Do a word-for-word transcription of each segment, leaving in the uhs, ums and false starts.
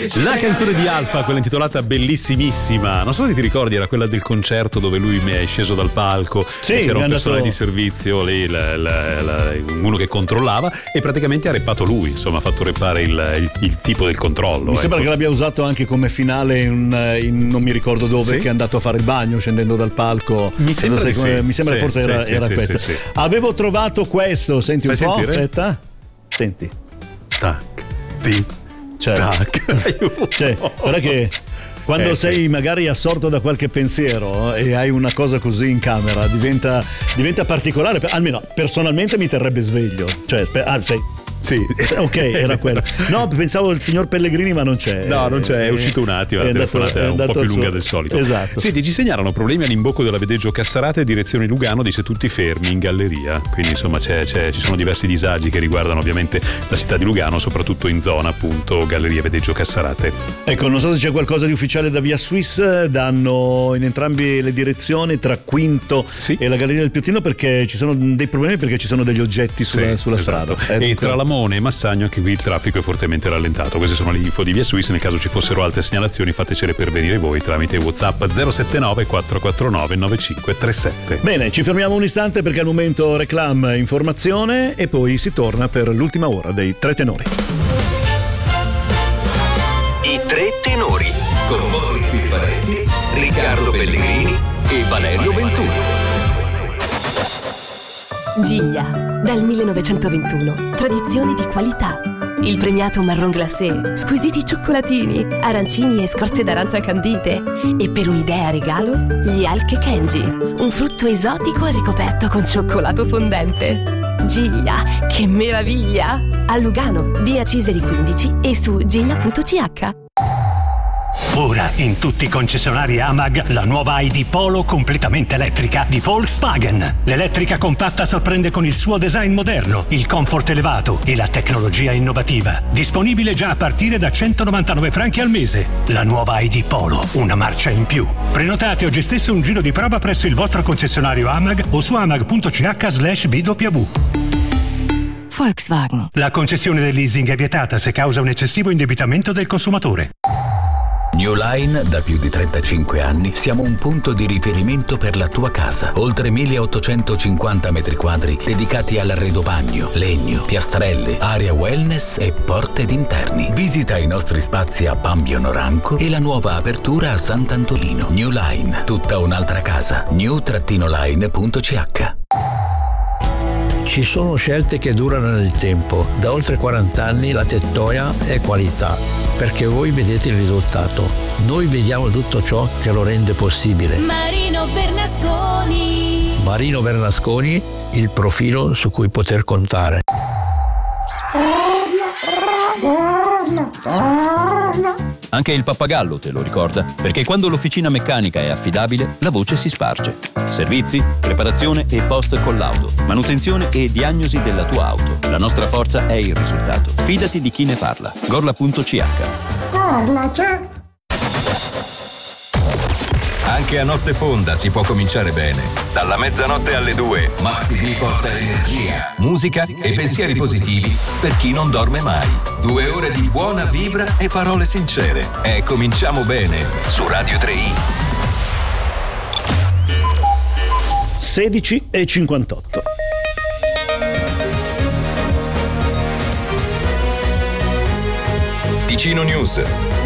La canzone di Alfa, quella intitolata Bellissimissima, non so se ti ricordi, era quella del concerto dove lui mi è sceso dal palco, sì, c'era un personale andato... di servizio lì, la, la, la, uno che controllava, e praticamente ha reppato lui, insomma ha fatto reppare il, il, il tipo del controllo. Mi sembra ecco. che l'abbia usato anche come finale in, in non mi ricordo dove, sì? Che è andato a fare il bagno scendendo dal palco. Mi sembra, sei, sì. mi sembra sì, forse sì, era, sì, era sì, questo. Sì, sì. Avevo trovato questo, senti un Fai po', sentire? aspetta. Senti. Tac, ti, cioè, tac. Aiuto. Cioè, guarda che quando eh, sei sì. magari assorto da qualche pensiero e hai una cosa così in camera, diventa, diventa particolare. Almeno personalmente mi terrebbe sveglio. Cioè, ah, sei. Sì, ok, era quello. No, pensavo il signor Pellegrini, ma non c'è. No, non c'è, è uscito un attimo, la telefonata è un po' più lunga del solito. Esatto. Senti, ci segnalano problemi all'imbocco della Vedeggio Cassarate, direzione Lugano, dice tutti fermi in galleria. Quindi insomma c'è, c'è, ci sono diversi disagi che riguardano ovviamente la città di Lugano, soprattutto in zona appunto Galleria Vedeggio Cassarate. Ecco, non so se c'è qualcosa di ufficiale da Via Swiss, danno in entrambe le direzioni tra Quinto sì. e la Galleria del Piottino, perché ci sono dei problemi, perché ci sono degli oggetti sulla, sì, sulla esatto. strada. E tra la e Massagno anche qui il traffico è fortemente rallentato. Queste sono le info di Via Swiss. Nel caso ci fossero altre segnalazioni fatecele pervenire voi tramite WhatsApp zero sette nove quattro quattro nove nove cinque tre sette. Bene, ci fermiamo un istante perché al momento reclam informazione e poi si torna per l'ultima ora dei Tre Tenori. I Tre Tenori con Boris Pifaretti, Riccardo Pellegrini e Valerio Ventura. Giglia, dal millenovecentoventuno, tradizioni di qualità. Il premiato marron glacé, squisiti cioccolatini, arancini e scorze d'arancia candite. E per un'idea regalo, gli Alche Kenji, un frutto esotico e ricoperto con cioccolato fondente. Giglia, che meraviglia! A Lugano, via Ciseri quindici e su giglia punto c h. Ora in tutti i concessionari AMAG la nuova I D Polo completamente elettrica di Volkswagen. L'elettrica compatta sorprende con il suo design moderno, il comfort elevato e la tecnologia innovativa. Disponibile già a partire da centonovantanove franchi al mese. La nuova I D Polo, una marcia in più. Prenotate oggi stesso un giro di prova presso il vostro concessionario AMAG o su amag punto c h slash b w. Volkswagen. La concessione del leasing è vietata se causa un eccessivo indebitamento del consumatore. New Line, da più di trentacinque anni, siamo un punto di riferimento per la tua casa. Oltre milleottocentocinquanta metri quadri dedicati all'arredo bagno, legno, piastrelle, area wellness e porte d'interni. Visita i nostri spazi a Pambio Noranco e la nuova apertura a Sant'Antolino. New Line, tutta un'altra casa. new line punto c h. Ci sono scelte che durano nel tempo. Da oltre quaranta anni la Tettoia è qualità, perché voi vedete il risultato. Noi vediamo tutto ciò che lo rende possibile. Marino Bernasconi. Marino Bernasconi, il profilo su cui poter contare. Anche il pappagallo te lo ricorda, perché quando l'officina meccanica è affidabile, la voce si sparge. Servizi, preparazione e post collaudo, manutenzione e diagnosi della tua auto. La nostra forza è il risultato. Fidati di chi ne parla. gorla punto c h. Gorla c'è. Anche a notte fonda si può cominciare bene. Dalla mezzanotte alle due, Maxi D porta energia, musica e pensieri positivi per chi non dorme mai. Due ore di buona vibra e parole sincere. E cominciamo bene su Radio tre I. sedici e cinquantotto. Ticino News.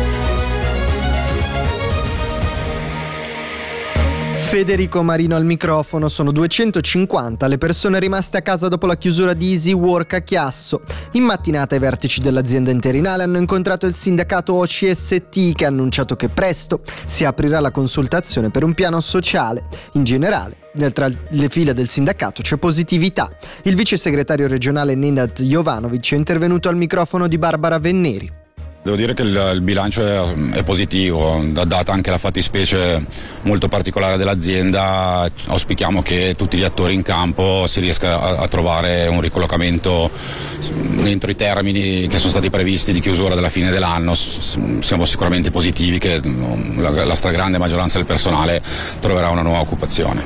Federico Marino al microfono. Sono duecentocinquanta le persone rimaste a casa dopo la chiusura di Easy Work a Chiasso. In mattinata i vertici dell'azienda interinale hanno incontrato il sindacato O C S T, che ha annunciato che presto si aprirà la consultazione per un piano sociale. In generale, tra le file del sindacato c'è positività. Il vice segretario regionale Nenad Jovanovic è intervenuto al microfono di Barbara Venneri. Devo dire che il, il bilancio è, è positivo, data anche la fattispecie molto particolare dell'azienda. Auspichiamo che tutti gli attori in campo si riesca a, a trovare un ricollocamento entro i termini che sono stati previsti di chiusura della fine dell'anno. Siamo sicuramente positivi che la, la stragrande maggioranza del personale troverà una nuova occupazione.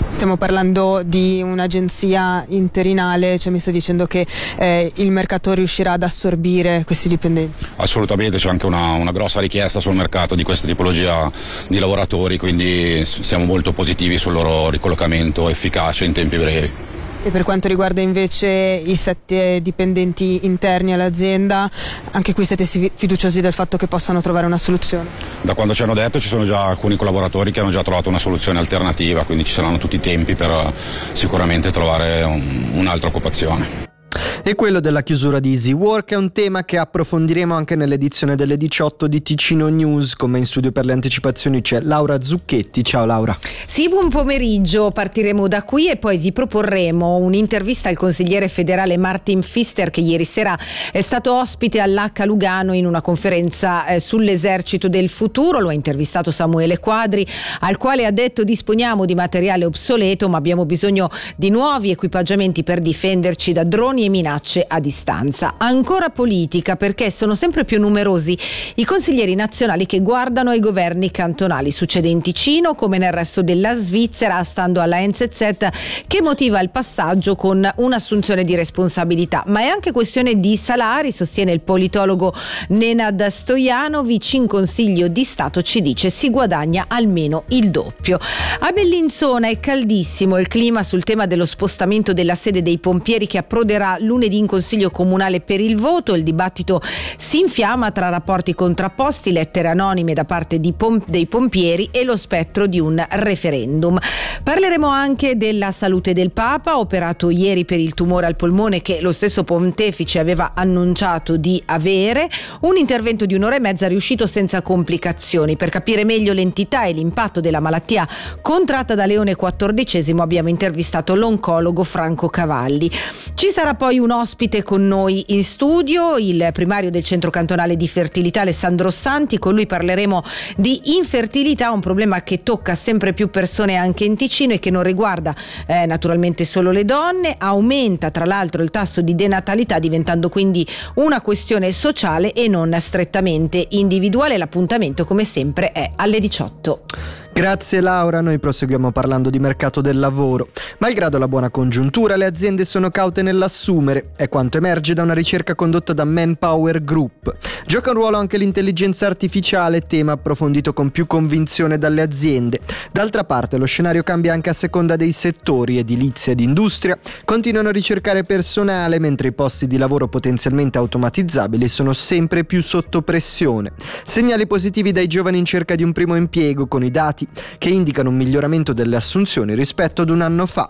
Stiamo parlando di un'agenzia interinale, cioè mi sto dicendo che eh, il mercato riuscirà ad assorbire questi dipendenti? Assolutamente, c'è anche una, una grossa richiesta sul mercato di questa tipologia di lavoratori, quindi siamo molto positivi sul loro ricollocamento efficace in tempi brevi. E per quanto riguarda invece i sette dipendenti interni all'azienda, anche qui siete fiduciosi del fatto che possano trovare una soluzione? Da quando ci hanno detto ci sono già alcuni collaboratori che hanno già trovato una soluzione alternativa, quindi ci saranno tutti i tempi per sicuramente trovare un, un'altra occupazione. E quello della chiusura di Easy Work è un tema che approfondiremo anche nell'edizione delle diciotto di Ticino News. Con me in studio per le anticipazioni c'è Laura Zucchetti. Ciao Laura. Sì, buon pomeriggio. Partiremo da qui e poi vi proporremo un'intervista al consigliere federale Martin Pfister, che ieri sera è stato ospite all'H Lugano in una conferenza eh, sull'esercito del futuro. Lo ha intervistato Samuele Quadri, al quale ha detto: disponiamo di materiale obsoleto, ma abbiamo bisogno di nuovi equipaggiamenti per difenderci da droni e minacce a distanza. Ancora politica, perché sono sempre più numerosi i consiglieri nazionali che guardano ai governi cantonali. Succede in Ticino come nel resto della Svizzera, stando alla N Z Z, che motiva il passaggio con un'assunzione di responsabilità. Ma è anche questione di salari, sostiene il politologo Nenad Stojanovic. In Consiglio di Stato, ci dice, si guadagna almeno il doppio. A Bellinzona è caldissimo il clima sul tema dello spostamento della sede dei pompieri, che approderà lunedì in Consiglio Comunale per il voto. Il dibattito si infiamma tra rapporti contrapposti, lettere anonime da parte di pom- dei pompieri e lo spettro di un referendum. Parleremo anche della salute del Papa, operato ieri per il tumore al polmone che lo stesso pontefice aveva annunciato di avere. Un intervento di un'ora e mezza riuscito senza complicazioni. Per capire meglio l'entità e l'impatto della malattia contratta da Leone quattordicesimo abbiamo intervistato l'oncologo Franco Cavalli. Ci sarà poi un ospite con noi in studio, il primario del centro cantonale di fertilità Alessandro Santi. Con lui parleremo di infertilità, un problema che tocca sempre più persone anche in Ticino e che non riguarda eh, naturalmente solo le donne. Aumenta tra l'altro il tasso di denatalità, diventando quindi una questione sociale e non strettamente individuale. L'appuntamento come sempre è alle diciotto. Grazie Laura, noi proseguiamo parlando di mercato del lavoro. Malgrado la buona congiuntura, le aziende sono caute nell'assumere, è quanto emerge da una ricerca condotta da Manpower Group. Gioca un ruolo anche l'intelligenza artificiale, tema approfondito con più convinzione dalle aziende. D'altra parte lo scenario cambia anche a seconda dei settori. Edilizia ed industria continuano a ricercare personale, mentre i posti di lavoro potenzialmente automatizzabili sono sempre più sotto pressione. Segnali positivi dai giovani in cerca di un primo impiego, con i dati che indicano un miglioramento delle assunzioni rispetto ad un anno fa.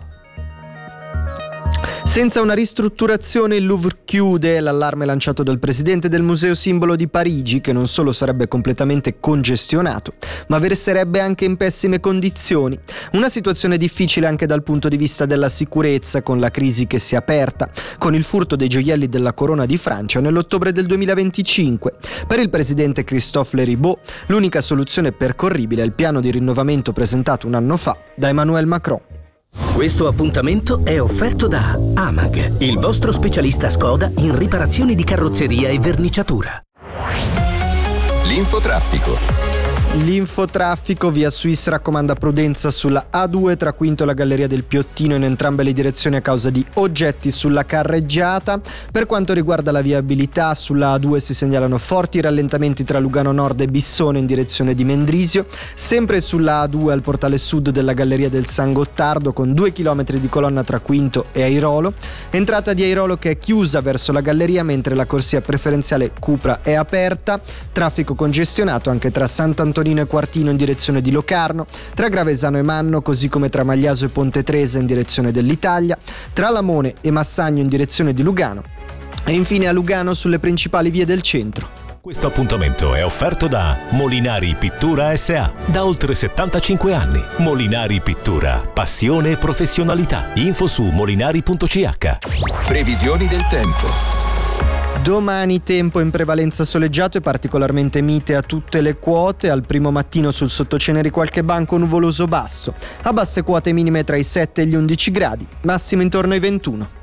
Senza una ristrutturazione il Louvre chiude, l'allarme lanciato dal presidente del Museo Simbolo di Parigi, che non solo sarebbe completamente congestionato, ma verserebbe anche in pessime condizioni. Una situazione difficile anche dal punto di vista della sicurezza, con la crisi che si è aperta, con il furto dei gioielli della Corona di Francia nell'ottobre del duemilaventicinque. Per il presidente Christophe Leribaud, l'unica soluzione percorribile è il piano di rinnovamento presentato un anno fa da Emmanuel Macron. Questo appuntamento è offerto da Amag, il vostro specialista Skoda in riparazioni di carrozzeria e verniciatura. L'infotraffico. L'infotraffico, via Suisse raccomanda prudenza sulla A due tra Quinto e la Galleria del Piottino in entrambe le direzioni a causa di oggetti sulla carreggiata. Per quanto riguarda la viabilità, sulla A due si segnalano forti rallentamenti tra Lugano Nord e Bissone in direzione di Mendrisio, sempre sulla A due al portale sud della Galleria del San Gottardo con due chilometri di colonna tra Quinto e Airolo, entrata di Airolo che è chiusa verso la galleria mentre la corsia preferenziale Cupra è aperta, traffico congestionato anche tra Sant'Antonio e Quartino in direzione di Locarno, tra Gravesano e Manno, così come tra Magliaso e Ponte Tresa in direzione dell'Italia, tra Lamone e Massagno in direzione di Lugano e infine a Lugano sulle principali vie del centro. Questo appuntamento è offerto da Molinari Pittura S A. Da oltre settantacinque anni. Molinari Pittura, passione e professionalità. Info su molinari punto c h. Previsioni del tempo. Domani tempo in prevalenza soleggiato e particolarmente mite a tutte le quote. Al primo mattino sul sottoceneri qualche banco nuvoloso basso. A basse quote minime tra i sette e gli undici gradi, massimo intorno ai ventuno.